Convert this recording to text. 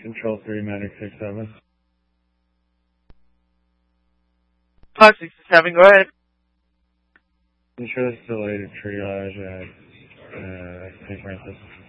Control 3, Medic 67. 567, go ahead. Ensure this is delayed triage at St. Francis.